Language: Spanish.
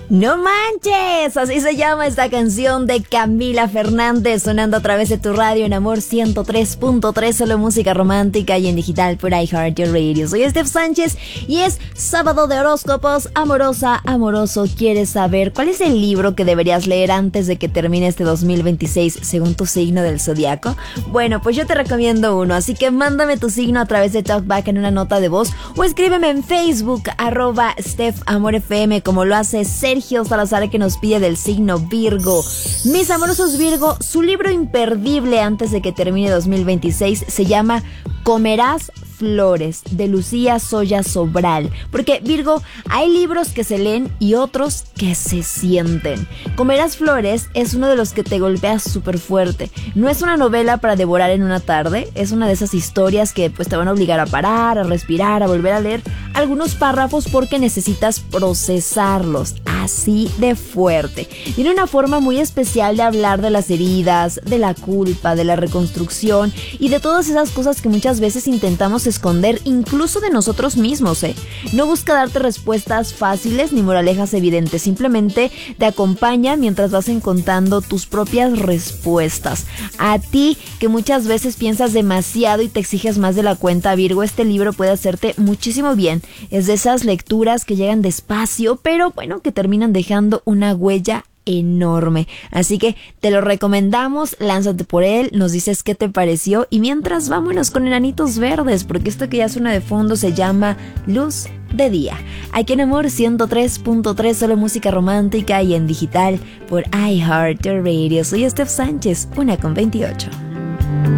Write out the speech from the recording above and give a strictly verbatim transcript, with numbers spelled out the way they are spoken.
¡No manches! Así se llama esta canción de Camila Fernández, sonando a través de tu radio en Amor ciento tres punto tres, solo música romántica y en digital por iHeartRadio. Soy Steph Sánchez y es sábado de horóscopos. Amorosa, amoroso, ¿quieres saber cuál es el libro que deberías leer antes de que termine este dos mil veintiséis según tu signo del zodiaco? Bueno, pues yo te recomiendo uno, así que mándame tu signo a través de TalkBack en una nota de voz o escríbeme en Facebook, arroba StephAmorFM, como lo hace Sergio Sergio Salazar, que nos pide del signo Virgo. Mis amorosos Virgo, su libro imperdible antes de que termine dos mil veintiséis se llama Comerás Flores, de Lucía Soya Sobral. Porque, Virgo, hay libros que se leen y otros que se sienten. Comerás Flores es uno de los que te golpea súper fuerte. No es una novela para devorar en una tarde, es una de esas historias que pues te van a obligar a parar, a respirar, a volver a leer algunos párrafos porque necesitas procesarlos. Así de fuerte. Tiene una forma muy especial de hablar de las heridas, de la culpa, de la reconstrucción y de todas esas cosas que muchas veces intentamos esconder incluso de nosotros mismos, ¿eh? No busca darte respuestas fáciles ni moralejas evidentes, simplemente te acompaña mientras vas encontrando tus propias respuestas. A ti que muchas veces piensas demasiado y te exiges más de la cuenta, Virgo, este libro puede hacerte muchísimo bien. Es de esas lecturas que llegan despacio, pero bueno, que terminan dejando una huella enorme. Así que te lo recomendamos, lánzate por él, nos dices qué te pareció y mientras vámonos con Enanitos Verdes, porque esto que ya suena de fondo se llama Luz de Día. Aquí en Amor ciento tres punto tres, solo música romántica y en digital por iHeartRadio. Soy Steph Sánchez, una con veintiocho.